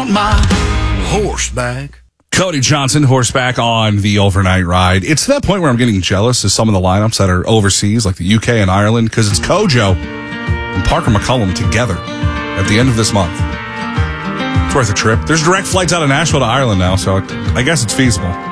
want my horseback. Cody Johnson, horseback on the overnight ride. It's to that point where I'm getting jealous of some of the lineups that are overseas, like the UK and Ireland, because it's Kojo and Parker McCullum together at the end of this month. It's worth a trip. There's direct flights out of Nashville to Ireland now, so I guess it's feasible.